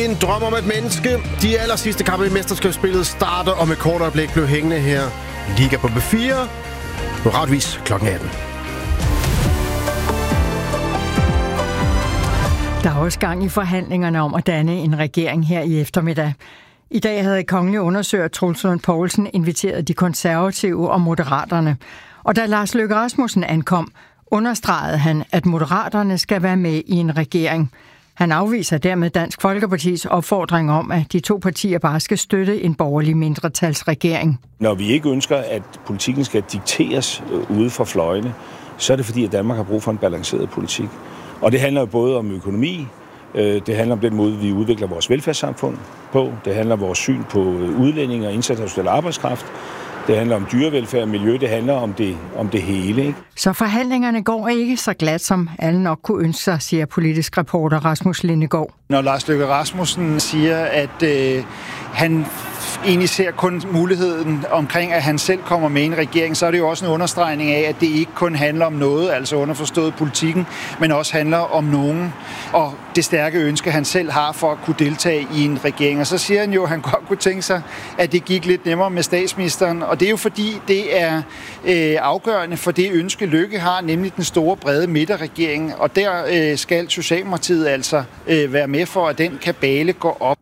En drøm om et menneske. De aller sidste kampe i mesterskabsspillet starter om et kort øjeblik blev hængende her. Liga på B4. Nu retvis kl. 18. Der er også gang i forhandlingerne om at danne en regering her i eftermiddag. I dag havde kongelig undersøger Troels Lund Poulsen inviteret de konservative og moderaterne. Og da Lars Løkke Rasmussen ankom, understregede han, at moderaterne skal være med i en regering. Han afviser dermed Dansk Folkepartis opfordring om, at de to partier bare skal støtte en borgerlig mindretalsregering. Når vi ikke ønsker, at politikken skal dikteres ude fra fløjene, så er det fordi, at Danmark har brug for en balanceret politik. Og det handler jo både om økonomi, det handler om den måde, vi udvikler vores velfærdssamfund på, det handler om vores syn på udlændinge og international arbejdskraft, det handler om dyrevelfærd og miljø, det handler om det hele. Ikke? Så forhandlingerne går ikke så glat, som alle nok kunne ønske sig, siger politisk reporter Rasmus Lindegaard. Når Lars Løkke Rasmussen siger, at han egentlig ser kun muligheden omkring, at han selv kommer med i en regering, så er det jo også en understregning af, at det ikke kun handler om noget, altså underforstået politikken, men også handler om nogen, og det stærke ønske, han selv har for at kunne deltage i en regering. Og så siger han jo, at han godt kunne tænke sig, at det gik lidt nemmere med statsministeren, og det er jo fordi, det er afgørende for det ønske, Løkke har, nemlig den store, brede midterregering, og der skal Socialdemokratiet altså være med for, at den kabale går op.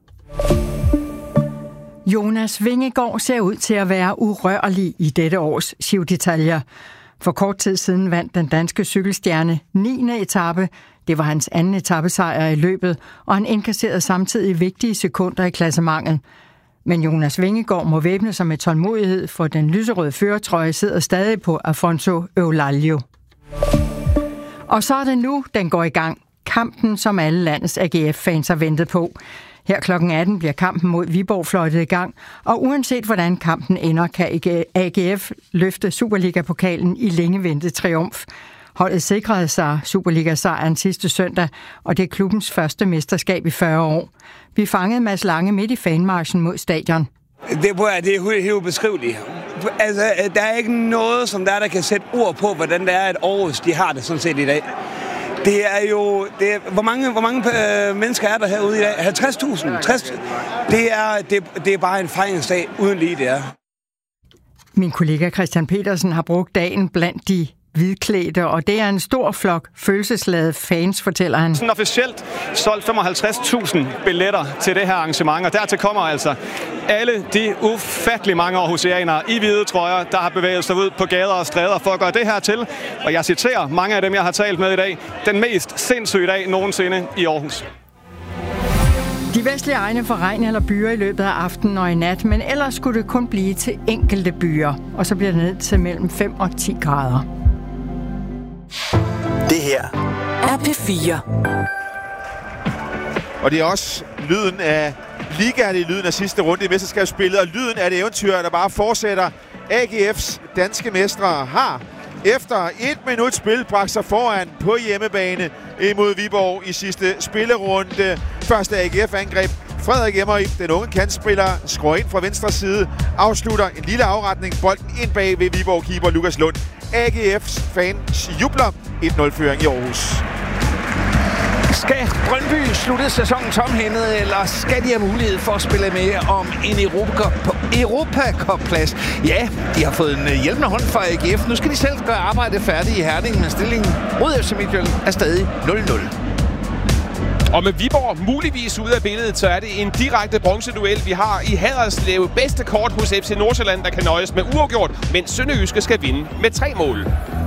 Jonas Vingegaard ser ud til at være urørlig i dette års Giro d'Italia. For kort tid siden vandt den danske cykelstjerne 9. etape. Det var hans anden etapesejr i løbet, og han indkasserede samtidig vigtige sekunder i klassementet. Men Jonas Vingegaard må væbne sig med tålmodighed, for den lyserøde førertrøje sidder stadig på Afonso Eulalia. Og så er det nu, den går i gang. Kampen, som alle landets AGF-fans har ventet på. Her kl. 18 bliver kampen mod Viborg fløjtet i gang, og uanset hvordan kampen ender, kan AGF løfte Superliga-pokalen i længe ventet triumf. Holdet sikrede sig Superliga-sejren sidste søndag, og det er klubbens første mesterskab i 40 år. Vi fangede Mads Lange midt i fanmarchen mod stadion. Det er helt ubeskriveligt. Altså, der er ikke noget, som der kan sætte ord på, hvordan det er, at Aarhus de har det sådan set i dag. Det er jo... hvor mange mennesker er der herude i dag? 50.000? Det er bare en fejringsdag uden lige det er. Min kollega Christian Petersen har brugt dagen blandt de hvidklædte, og det er en stor flok følelsesladede fans, fortæller han. Sådan officielt solgt 55.000 billetter til det her arrangement, og dertil kommer altså alle de ufattelig mange aarhusianere i hvide trøjer, der har bevæget sig ud på gader og stræder for at gøre det her til, og jeg citerer mange af dem, jeg har talt med i dag, den mest sindssyge dag nogensinde i Aarhus. De vestlige egne får regn eller byer i løbet af aftenen og i nat, men ellers skulle det kun blive til enkelte byer, og så bliver det ned til mellem 5 og 10 grader. Det her er P4. Og det er også lyden af ligaen, det er lyden af sidste runde i mesterskabsspillet, og lyden af det eventyr, der bare fortsætter. AGF's danske mestre har efter 1 minut spil bragt sig foran på hjemmebane imod Viborg i sidste spillerunde. Første AGF-angreb. Frederik Emmery, den unge kantspiller, skruer ind fra venstre side, afslutter en lille afretning, bolden ind bag ved Viborg-keeper Lukas Lund. AGF's fans jubler 1-0-føring i Aarhus. Skal Brøndby slutte sæsonen tomhændet, eller skal de have mulighed for at spille med om en Europacup-plads? Ja, de har fået en hjælpende hånd fra AGF. Nu skal de selv gøre arbejdet færdigt i Herning, men stillingen mod FC Midtjylland er stadig 0-0. Og med Viborg muligvis ud af billedet, så er det en direkte bronzeduel, vi har i Haderslev. Bedste kort hos FC Nordsjælland, der kan nøjes med uafgjort, mens Sønderjyske skal vinde med 3 mål.